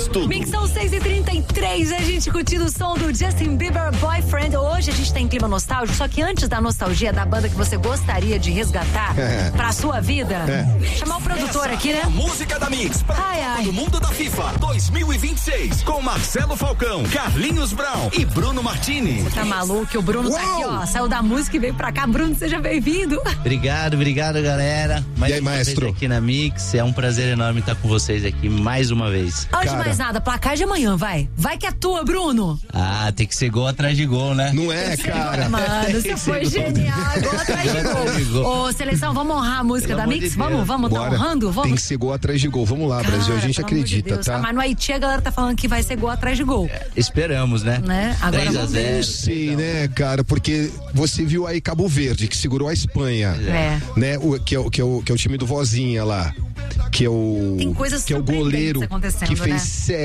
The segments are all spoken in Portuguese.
tudo. Mixão 6h33, a gente curtindo o som do Justin Bieber Boyfriend. Hoje a gente tá em clima nostálgico, só que antes da nostalgia da banda que você gostaria de resgatar pra sua vida, chamar o produtor aqui, né? A música da Mix pra Copa do Mundo da FIFA 2026 com Marcelo Falcão, Carlinhos Brown e Bruno Martini. Você tá maluco? O Bruno tá aqui, ó, saiu da música e veio pra cá. Bruno, seja bem-vindo. Obrigado, galera. E aí, maestro? Aqui na Mix, é um prazer enorme estar com vocês aqui mais uma vez. Antes de mais nada, placar de amanhã, vai que é tua, Bruno. Ah, tem que ser gol atrás de gol, né? Não é, cara? Mano, você foi genial, gol atrás de gol. Ô, seleção, vamos honrar a música da Mix? Vamos tá honrando? Vamos. Tem que ser gol atrás de gol, vamos lá, cara, Brasil, a gente acredita, tá? Mas no Haiti a galera tá falando que vai ser gol atrás de gol. Esperamos, né? Agora 3-0. Não sei, né, cara, porque você viu aí Cabo Verde, que segurou a Espanha, né? Que é o time do Vozinha lá, que é o goleiro que fez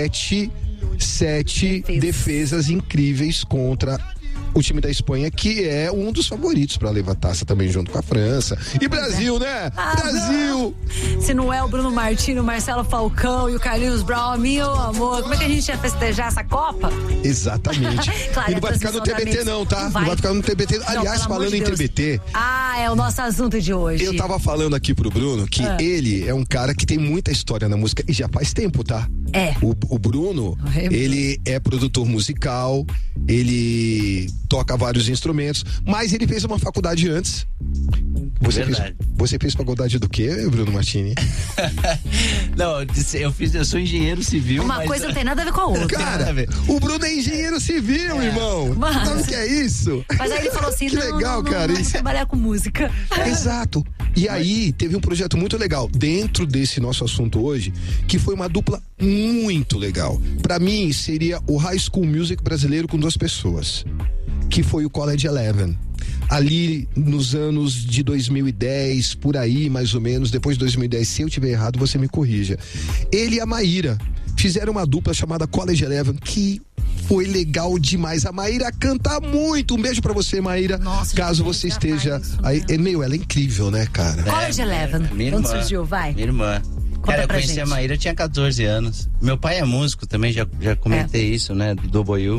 sete defesas incríveis contra o time da Espanha, que é um dos favoritos pra levar a taça também junto com a França. E Brasil, né? Brasil! Não. Se não é o Bruno Martini, o Marcelo Falcão e o Carlinhos Brown, meu amor, como é que a gente ia festejar essa Copa? Exatamente. Claro, e não vai ficar no TBT não, tá? Não vai ficar no TBT. Aliás, falando em TBT... é o nosso assunto de hoje. Eu tava falando aqui pro Bruno que ele é um cara que tem muita história na música e já faz tempo, tá? O Bruno, ele é produtor musical, ele toca vários instrumentos, mas ele fez uma faculdade antes. Você fez faculdade do quê, Bruno Martini? Não, eu sou engenheiro civil. Uma coisa não tem nada a ver com a outra. Cara, o Bruno é engenheiro civil, irmão. Sabe o que é isso? Mas aí ele falou assim, que legal, cara. Não trabalhar com música. Exato. E aí, teve um projeto muito legal dentro desse nosso assunto hoje, que foi uma dupla muito legal. Pra mim, seria o High School Music brasileiro com duas pessoas, que foi o College Eleven. Ali nos anos de 2010, por aí mais ou menos, depois de 2010, se eu tiver errado, você me corrija. Ele e a Maíra fizeram uma dupla chamada College Eleven, que foi legal demais. A Maíra canta muito. Um beijo pra você, Maíra. Nossa, caso você esteja aí. Ela é incrível, né, cara? College Eleven. Onde surgiu? Vai. Minha irmã. Cara, eu conheci a Maíra, eu tinha 14 anos. Meu pai é músico também, já comentei isso, né? Do Boiú.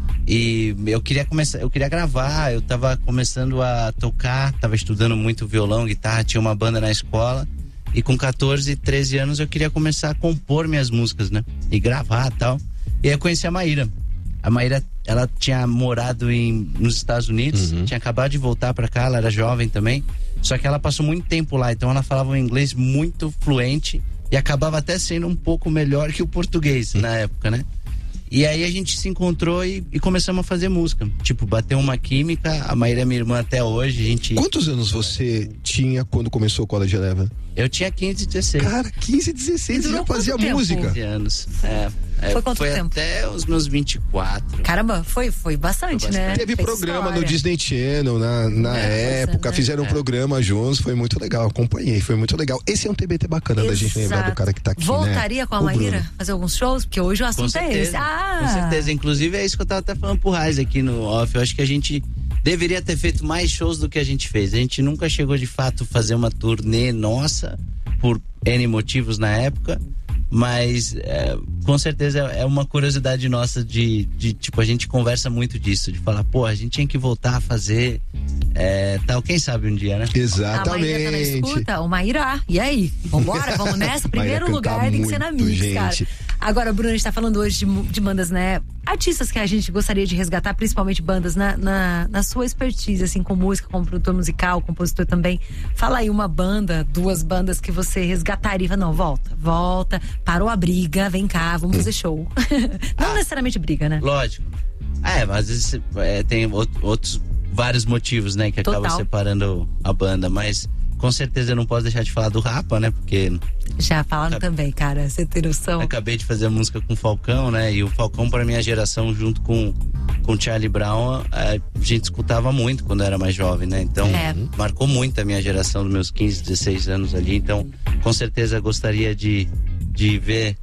E eu queria gravar, eu tava começando a tocar, tava estudando muito violão, guitarra, tinha uma banda na escola. E com 14, 13 anos eu queria começar a compor minhas músicas, né? E gravar e tal. E aí eu conheci a Maíra. A Maíra, ela tinha morado nos Estados Unidos, tinha acabado de voltar pra cá, ela era jovem também. Só que ela passou muito tempo lá, então ela falava um inglês muito fluente e acabava até sendo um pouco melhor que o português na época, né? E aí a gente se encontrou e começamos a fazer música. Tipo, bateu uma química, a Maíra é minha irmã até hoje, a gente... Quantos anos você tinha quando começou o College Eleven? Eu tinha 15, 16. Cara, 15, 16, você já fazia música? 15 anos, Foi tempo? Até os meus 24. Caramba, foi bastante, né? Teve programa no Disney Channel na época, fizeram um programa juntos, foi muito legal, acompanhei, foi muito legal. Esse é um TBT bacana da gente lembrar do cara que tá aqui, Voltaria com a Maíra fazer alguns shows? Porque hoje o assunto é esse. Com certeza, inclusive é isso que eu tava até falando pro Raiz aqui no off. Eu acho que a gente deveria ter feito mais shows do que a gente fez. A gente nunca chegou de fato a fazer uma turnê nossa, por N motivos na época, mas com certeza é uma curiosidade nossa de tipo, a gente conversa muito disso, de falar, pô, a gente tinha que voltar a fazer tal, quem sabe um dia, né? Exatamente. A Maíra tá na escuta, o Maíra, e aí? Vambora, vamos nessa? Primeiro lugar tem que ser na Mix, cara. Agora, Bruno, a gente tá falando hoje de bandas, né? Artistas que a gente gostaria de resgatar, principalmente bandas na sua expertise, assim, com música, como produtor musical, compositor também. Fala aí uma banda, duas bandas que você resgataria. Não, volta, parou a briga, vem cá, vamos fazer show. Não necessariamente briga, né? Lógico. Mas às vezes tem outros vários motivos, né, que acabam separando a banda, mas com certeza eu não posso deixar de falar do Rapa, né, porque... Já falaram também, cara, você tem noção? Acabei de fazer a música com o Falcão, né, e o Falcão, pra minha geração, junto com Charlie Brown, a gente escutava muito quando era mais jovem, né, então marcou muito a minha geração dos meus 15, 16 anos ali, então com certeza gostaria de ver.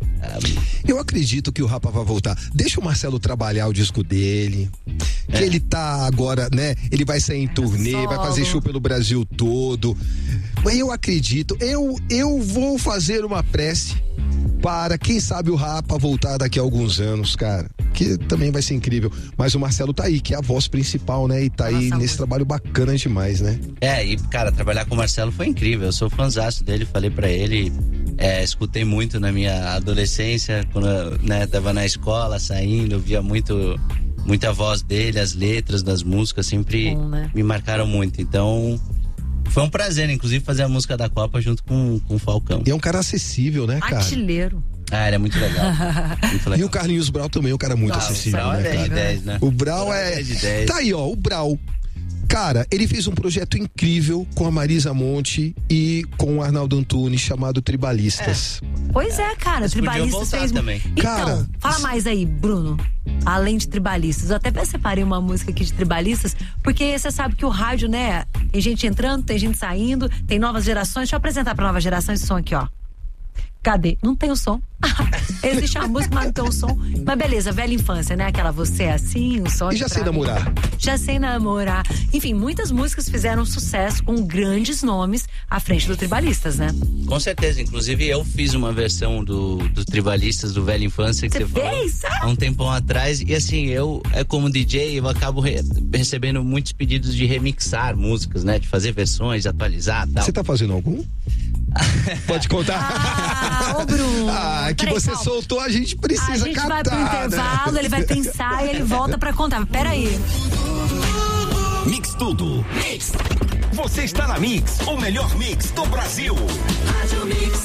Eu acredito que o Rapa vai voltar. Deixa o Marcelo trabalhar o disco dele, que ele tá agora, né? Ele vai sair em turnê, vai fazer show pelo Brasil todo. Mas eu acredito, eu vou fazer uma prece para, quem sabe, o Rapa voltar daqui a alguns anos, cara, que também vai ser incrível. Mas o Marcelo tá aí, que é a voz principal, né? E tá aí nesse trabalho bacana demais, né? E cara, trabalhar com o Marcelo foi incrível. Eu sou fãzaço dele, falei pra ele, escutei muito na minha adolescência, quando eu, tava na escola, saindo, via muita voz dele, as letras das músicas sempre me marcaram muito. Então, foi um prazer, inclusive, fazer a música da Copa junto com o Falcão. E é um cara acessível, né, cara? Artilheiro. Ele é muito legal. Muito legal. E o Carlinhos Brau também é um cara muito acessível, o Brau né, cara? É 10, né? O Brau é 10. Tá aí, ó, o Brau. Cara, ele fez um projeto incrível com a Marisa Monte e com o Arnaldo Antunes, chamado Tribalistas. Pois é, cara, Tribalistas fez também. Então, cara, fala mais aí, Bruno. Além de Tribalistas, eu até separei uma música aqui de Tribalistas, porque você sabe que o rádio, né, tem gente entrando, tem gente saindo, tem novas gerações. Deixa eu apresentar pra nova geração esse som aqui, ó. Cadê? Não tem o som. Existe a música, mas não tem o som. Mas beleza, velha infância, né? Aquela Você é Assim, o som. E Já Sei Namorar. Já Sei Namorar. Enfim, muitas músicas fizeram sucesso com grandes nomes à frente do Tribalistas, né? Com certeza. Inclusive, eu fiz uma versão do Tribalistas, do Velha Infância, que você fez? Falou há um tempão atrás. E assim, como DJ, eu acabo recebendo muitos pedidos de remixar músicas, né? De fazer versões, de atualizar e tal. Você tá fazendo algum? Pode contar. Ô Bruno. Que você soltou, a gente precisa catar. A gente vai pro intervalo, ele vai pensar e ele volta pra contar. Pera aí. Mix Tudo. Mix. Você está na Mix, o melhor mix do Brasil. Rádio Mix.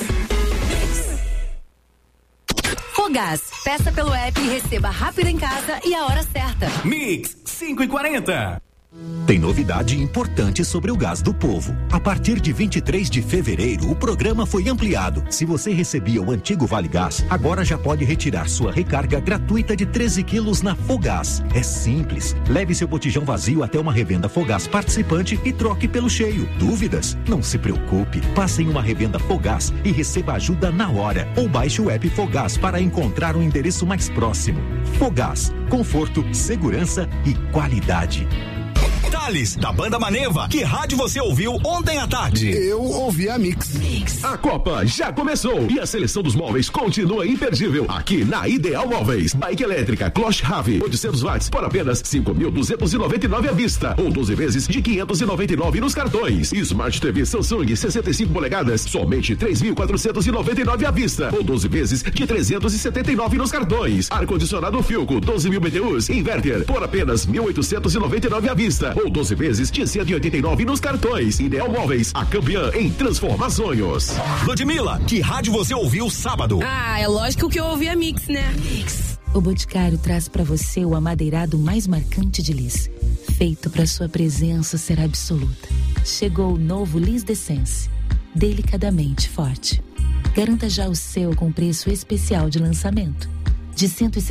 Fogás. Peça pelo app e receba rápido em casa e a hora certa. Mix 5h40. Tem novidade importante sobre o Gás do Povo. A partir de 23 de fevereiro, o programa foi ampliado. Se você recebia o antigo Vale Gás, agora já pode retirar sua recarga gratuita de 13 quilos na Fogás. É simples. Leve seu botijão vazio até uma revenda Fogás participante e troque pelo cheio. Dúvidas? Não se preocupe. Passe em uma revenda Fogás e receba ajuda na hora. Ou baixe o app Fogás para encontrar um endereço mais próximo. Fogás. Conforto, segurança e qualidade. Thales, da banda Maneva. Que rádio você ouviu ontem à tarde? Eu ouvi a Mix. A Copa já começou e a seleção dos móveis continua imperdível aqui na Ideal Móveis. Bike elétrica Cloche Rave 800 watts por apenas 5.299 à vista ou 12 vezes de 599 nos cartões. Smart TV Samsung 65 polegadas somente 3.499 à vista ou 12 vezes de 379 nos cartões. Ar condicionado Filco 12.000 BTUs inverter por apenas 1.899 à vista ou 12 vezes de 189 nos cartões. Ideal Móveis, a campeã em transformar sonhos. Ludmilla, que rádio você ouviu sábado? É lógico que eu ouvi a Mix, né? Mix. O Boticário traz para você o amadeirado mais marcante de Lis, feito para sua presença ser absoluta. Chegou o novo Lis D'Essence, delicadamente forte. Garanta já o seu com preço especial de lançamento, de R$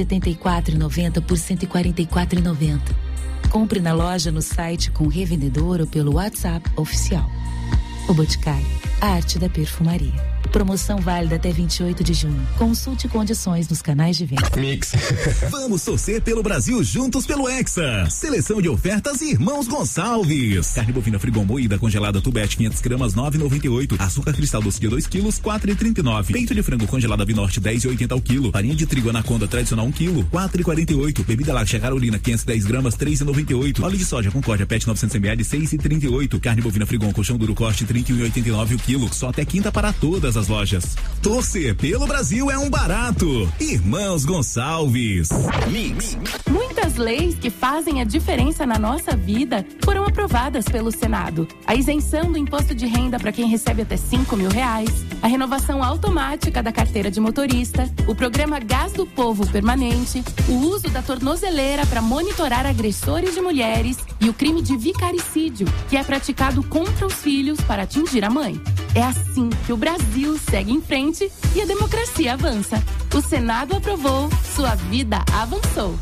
174,90 por R$ 144,90. Compre na loja, no site com revendedor ou pelo WhatsApp oficial. O Boticário, a arte da perfumaria. Promoção válida até 28 de junho. Consulte condições nos canais de venda. Mix. Vamos torcer pelo Brasil juntos pelo Hexa. Seleção de ofertas Irmãos Gonçalves. Carne bovina Frigon moída congelada Tubete 500 gramas 9,98. Açúcar cristal doce de 2 quilos 4,39. Peito de frango congelada Binorte 10,80 ao quilo. Farinha de trigo Anaconda tradicional 1 quilo 4,48. Bebida láctea Carolina 510 gramas 3,98. Óleo de soja Concórdia PET 900 ml 6,38. Carne bovina Frigon colchão duro corte 31,89 o quilo. Só até quinta para todas as lojas. Torcer pelo Brasil é um barato. Irmãos Gonçalves. Mix. Muitas leis que fazem a diferença na nossa vida foram aprovadas pelo Senado. A isenção do imposto de renda para quem recebe até R$5.000, a renovação automática da carteira de motorista, o programa Gás do Povo permanente, o uso da tornozeleira para monitorar agressores de mulheres e o crime de vicaricídio, que é praticado contra os filhos para atingir a mãe. É assim que o Brasil segue em frente e a democracia avança. O Senado aprovou, sua vida avançou.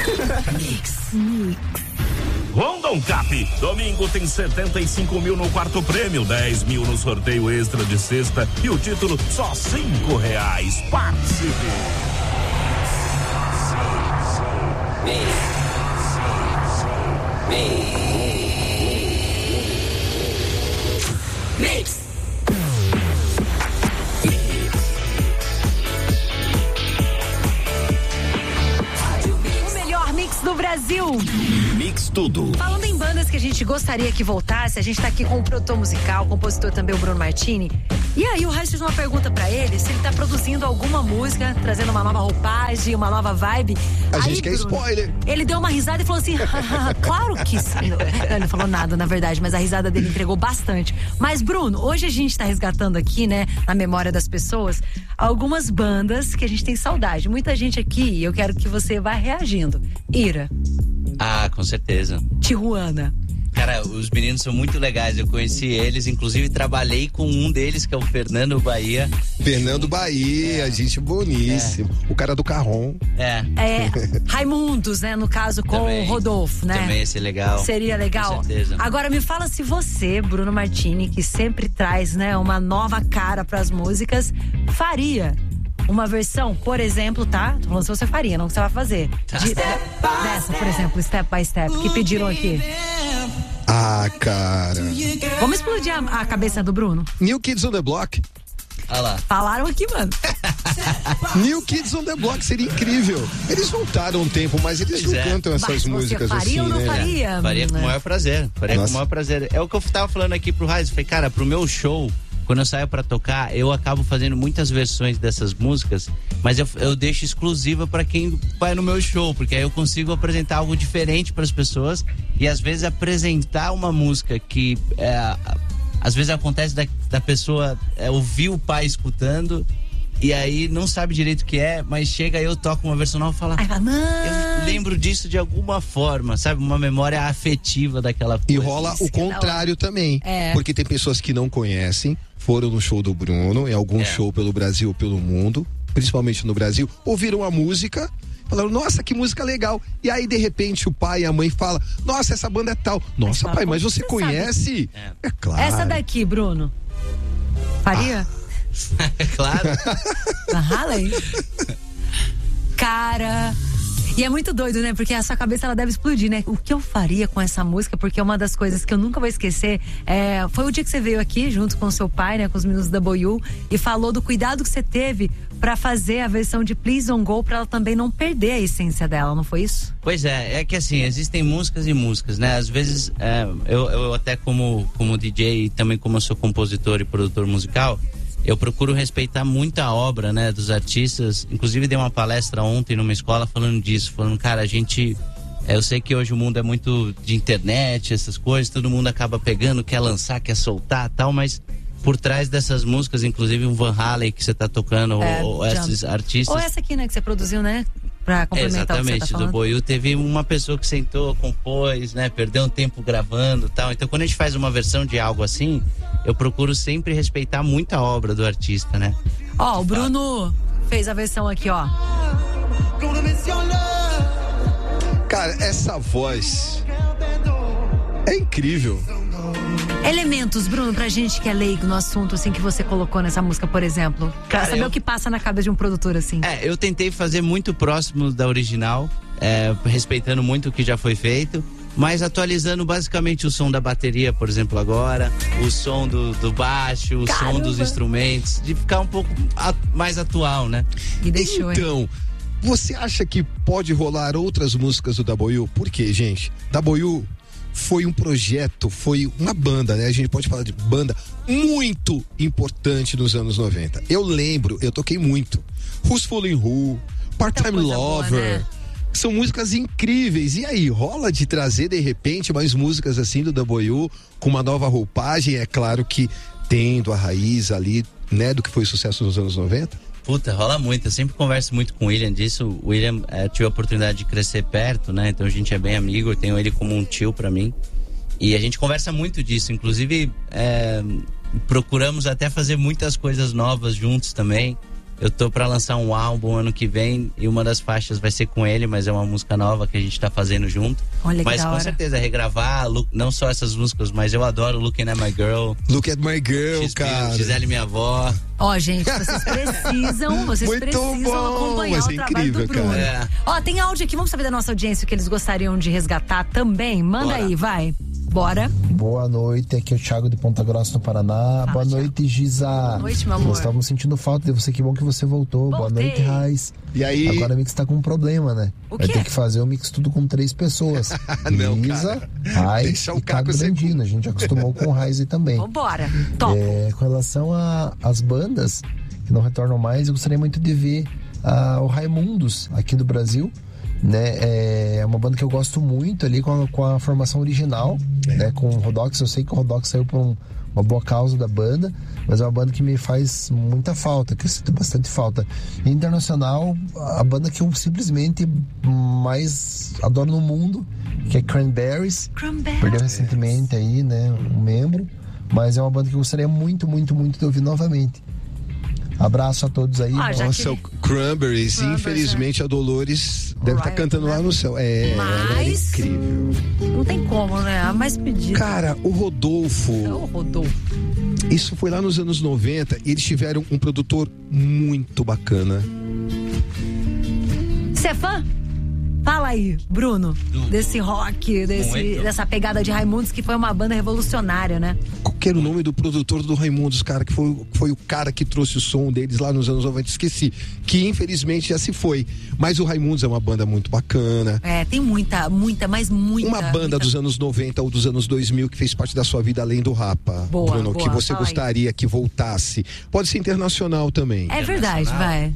Mix. Rondon Cap. Domingo tem 75 mil no quarto prêmio, 10 mil no sorteio extra de sexta e o título só R$5. Participe. Mix. Brasil. Mix Tudo. Falando em bandas que a gente gostaria que voltasse, a gente tá aqui com o produtor musical, compositor também, o Bruno Martini. E aí o Raíssa fez uma pergunta pra ele, se ele tá produzindo alguma música, trazendo uma nova roupagem, uma nova vibe. A gente quer spoiler. Ele deu uma risada e falou assim, claro que sim. Ele não falou nada, na verdade, mas a risada dele entregou bastante. Mas, Bruno, hoje a gente tá resgatando aqui, né, na memória das pessoas, algumas bandas que a gente tem saudade. Muita gente aqui, e eu quero que você vá reagindo. Ira. Ah, com certeza. Tijuana. Cara, os meninos são muito legais, eu conheci eles, inclusive trabalhei com um deles, que é o Fernando Bahia. Fernando Bahia, gente boníssimo. O cara do Carrom. Raimundos, né, no caso com também, o Rodolfo, né? Também ia ser legal. Seria legal. Com certeza. Agora me fala se você, Bruno Martini, que sempre traz, né, uma nova cara pras músicas, faria uma versão, por exemplo, tá? Tô falando se você faria, não que você vai fazer. Dessa, por exemplo, Step by Step, que pediram aqui. Ah, cara. Vamos explodir a cabeça do Bruno? New Kids on the Block. Ah lá. Falaram aqui, mano. New Kids on the Block seria incrível. Eles voltaram um tempo, mas eles não cantam essas músicas assim, faria ou não né? faria? Faria com o maior prazer. Faria com o maior prazer. É o que eu tava falando aqui pro Raiz. Falei, cara, pro meu show, quando eu saio pra tocar, eu acabo fazendo muitas versões dessas músicas, mas eu deixo exclusiva pra quem vai no meu show, porque aí eu consigo apresentar algo diferente pras pessoas e às vezes apresentar uma música que às vezes acontece da pessoa ouvir o pai escutando e aí não sabe direito o que é, mas chega aí eu toco uma versão nova e fala, eu lembro disso de alguma forma, sabe? Uma memória afetiva daquela coisa. E rola o contrário também, porque tem pessoas que não conhecem, foram no show do Bruno, em algum show pelo Brasil ou pelo mundo, principalmente no Brasil, ouviram a música, falaram, nossa, que música legal. E aí, de repente, o pai e a mãe falam, nossa, essa banda é tal. Nossa, pai, mas você conhece? É claro. Essa daqui, Bruno, faria? Claro. Na Harley? Cara... E é muito doido, né? Porque a sua cabeça, ela deve explodir, né? O que eu faria com essa música? Porque uma das coisas que eu nunca vou esquecer foi o dia que você veio aqui, junto com o seu pai, né? Com os meninos da W, e falou do cuidado que você teve pra fazer a versão de Please Don't Go, pra ela também não perder a essência dela, não foi isso? Pois é que assim, existem músicas e músicas, né? Às vezes, eu até como DJ e também como eu sou compositor e produtor musical, eu procuro respeitar muito a obra, né, dos artistas. Inclusive dei uma palestra ontem numa escola falando disso, falando, cara, eu sei que hoje o mundo é muito de internet, essas coisas, todo mundo acaba pegando, quer lançar, quer soltar, tal, mas por trás dessas músicas, inclusive um Van Halen que você tá tocando, ou esses artistas. Ou essa aqui, né, que você produziu, né? Pra complementar exatamente, o que você tá do Boiú teve uma pessoa que sentou, compôs, né, perdeu um tempo gravando e tal. Então quando a gente faz uma versão de algo assim, eu procuro sempre respeitar muito a obra do artista, né? Ó, o Bruno fez a versão aqui, ó. Cara, essa voz é incrível. Elementos, Bruno, pra gente que é leigo no assunto, assim, que você colocou nessa música, por exemplo. Pra saber o que passa na cabeça de um produtor, assim. Eu tentei fazer muito próximo da original, respeitando muito o que já foi feito, mas atualizando basicamente o som da bateria, por exemplo, agora, o som do baixo, o som dos instrumentos, de ficar um pouco mais atual, né? E deixou, então, você acha que pode rolar outras músicas do W? Por quê, gente? W foi um projeto, foi uma banda, né? A gente pode falar de banda muito importante nos anos 90. Eu lembro, eu toquei muito. Who's Fooling Who, Part-Time Lover. Boa, né? São músicas incríveis. E aí, rola de trazer de repente mais músicas assim do W com uma nova roupagem? É claro que tendo a raiz ali, né, do que foi sucesso nos anos 90? Puta, rola muito. Eu sempre converso muito com o William disso. O William tive a oportunidade de crescer perto, né? Então a gente é bem amigo. Eu tenho ele como um tio pra mim. E a gente conversa muito disso. Inclusive, procuramos até fazer muitas coisas novas juntos também. Eu tô pra lançar um álbum ano que vem e uma das faixas vai ser com ele, mas é uma música nova que a gente tá fazendo junto. Olha, mas com certeza, regravar não só essas músicas, mas eu adoro Looking at My Girl. Look at My Girl, cara. Gisele, minha avó. Ó, gente, vocês precisam acompanhar o trabalho do Bruno. Ó, tem áudio aqui, vamos saber da nossa audiência o que eles gostariam de resgatar também? Manda aí, vai. Bora. Boa noite, aqui é o Thiago de Ponta Grossa, no Paraná. Boa noite, Giza. Boa noite, meu amor. Nós estávamos sentindo falta de você, que bom que você voltou. Boa noite, Raiz. E aí? Agora o Mix tá com um problema, né? O quê? Vai ter que fazer o Mix tudo com 3 pessoas. Não, Giza, Raiz e Caco Brandino. A gente acostumou com o Raiz aí também. Vambora. Top. Com relação às bandas que não retornam mais, eu gostaria muito de ver o Raimundos aqui do Brasil. Né, é uma banda que eu gosto muito ali com a formação original, né, com o Rodox. Eu sei que o Rodox saiu por uma boa causa da banda, mas é uma banda que me faz muita falta, que eu sinto bastante falta. E internacional, a banda que eu simplesmente mais adoro no mundo, que é Cranberries. Perdeu recentemente aí, né, um membro, mas é uma banda que eu gostaria muito, muito, muito de ouvir novamente. Abraço a todos aí. Nossa, o Cranberries, infelizmente a Dolores deve estar cantando lá no céu. Mas é incrível. Não tem como, né? A mais pedida. Cara, o Rodolfo. Isso foi lá nos anos 90 e eles tiveram um produtor muito bacana. Você é fã? Fala aí, Bruno, desse rock, dessa pegada de Raimundos, que foi uma banda revolucionária, né? Qual que era o nome do produtor do Raimundos, cara, que foi o cara que trouxe o som deles lá nos anos 90, esqueci, que infelizmente já se foi, mas o Raimundos é uma banda muito bacana. Tem muita. Uma banda dos anos 90 ou dos anos 2000 que fez parte da sua vida além do Rapa, boa, Bruno, boa, que você gostaria que voltasse. Pode ser internacional também. É verdade, vai.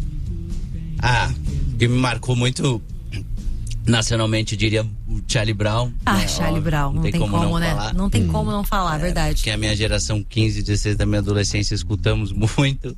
Que me marcou muito nacionalmente, eu diria o Charlie Brown. Charlie Brown, não tem como não né? Falar. Não tem como não falar, verdade. Que a minha geração 15, 16 da minha adolescência escutamos muito.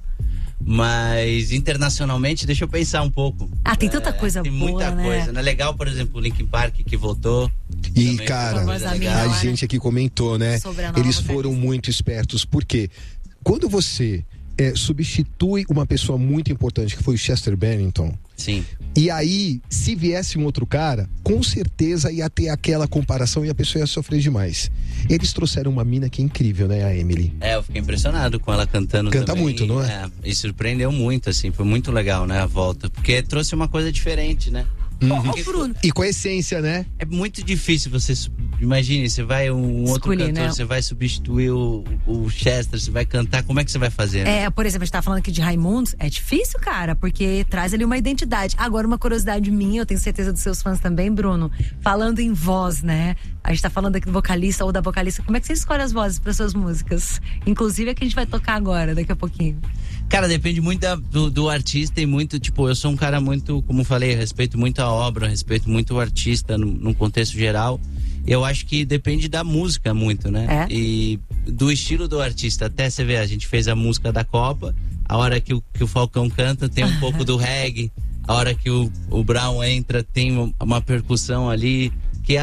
Mas internacionalmente, deixa eu pensar um pouco. Tem tanta coisa tem boa, muita coisa, né? Legal, por exemplo, o Linkin Park que voltou. E, cara, a gente aqui comentou, né? Eles foram muito espertos, porque quando você substitui uma pessoa muito importante, que foi o Chester Bennington. Sim. E aí, se viesse um outro cara, com certeza ia ter aquela comparação e a pessoa ia sofrer demais. Eles trouxeram uma mina que é incrível, né, a Emily? Eu fiquei impressionado com ela cantando também. Canta muito, não é? E surpreendeu muito, assim, foi muito legal, né, a volta. Porque trouxe uma coisa diferente, né? Bruno. E com a essência, né? É muito difícil você. Imagine, você vai outro cantor, né? Você vai substituir o Chester, você vai cantar, como é que você vai fazer? Né? Por exemplo, a gente tá falando aqui de Raimundos, é difícil, cara, porque traz ali uma identidade. Agora, uma curiosidade minha, eu tenho certeza dos seus fãs também, Bruno, falando em voz, né? A gente tá falando aqui do vocalista ou da vocalista, como é que você escolhe as vozes para suas músicas? Inclusive a que a gente vai tocar agora, daqui a pouquinho. Cara, depende muito do artista e muito, tipo, eu sou um cara muito, como falei, eu respeito muito a obra, respeito muito o artista num contexto geral. Eu acho que depende da música muito, né? E do estilo do artista. Até você ver, a gente fez a música da Copa, a hora que o Falcão canta tem um pouco do reggae, a hora que o Brown entra tem uma percussão ali que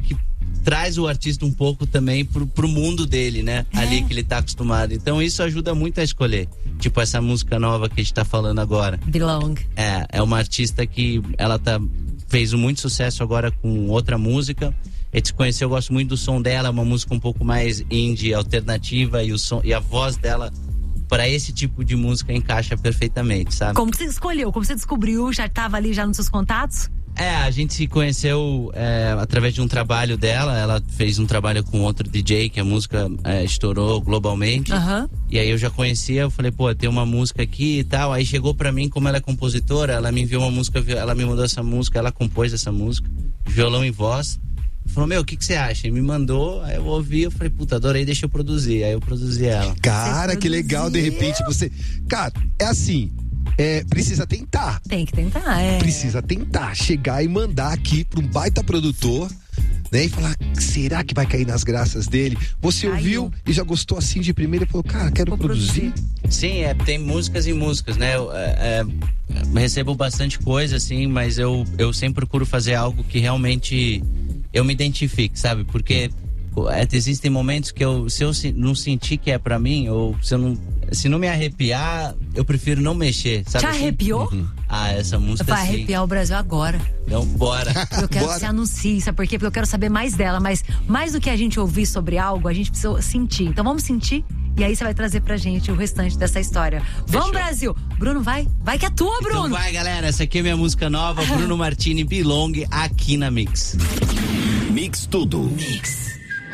traz o artista um pouco também pro mundo dele, né? Ali que ele tá acostumado. Então isso ajuda muito a escolher. Tipo essa música nova que a gente tá falando agora. Belong. É uma artista que ela fez muito sucesso agora com outra música. A gente se conheceu, eu gosto muito do som dela, é uma música um pouco mais indie, alternativa, e a voz dela para esse tipo de música encaixa perfeitamente, sabe? Como que você escolheu? Como você descobriu? Já tava ali já nos seus contatos? A gente se conheceu através de um trabalho dela. Ela fez um trabalho com outro DJ que a música estourou globalmente. E aí eu já conhecia, eu falei, tem uma música aqui e tal. Aí chegou pra mim, como ela é compositora, ela me enviou uma música, ela me mandou essa música, ela compôs essa música, violão e voz. Falou, o que você acha? E me mandou, aí eu ouvi, eu falei, adorei, deixa eu produzir. Aí eu produzi ela. Cara, que legal, de repente você... Cara, é assim... precisa tentar. Tem que tentar, Precisa tentar, chegar e mandar aqui para um baita produtor, né? E falar, será que vai cair nas graças dele? Você ouviu e já gostou assim de primeira e falou, cara, quero produzir. Sim, tem músicas e músicas, né? Eu recebo bastante coisa, assim, mas eu sempre procuro fazer algo que realmente eu me identifique, sabe? Porque existem momentos que se eu não sentir que é pra mim, ou se não me arrepiar, eu prefiro não mexer, sabe? Te arrepiou? Essa música vai arrepiar o Brasil agora. Então, bora. Eu quero que você anuncie, sabe por quê? Porque eu quero saber mais dela, mas mais do que a gente ouvir sobre algo, a gente precisa sentir. Então vamos sentir, e aí você vai trazer pra gente o restante dessa história. Fechou. Vamos, Brasil! Bruno, vai que é tua, Bruno! Então vai, galera, essa aqui é minha música nova, Bruno Martini, Belong, aqui na Mix. Mix tudo. Mix.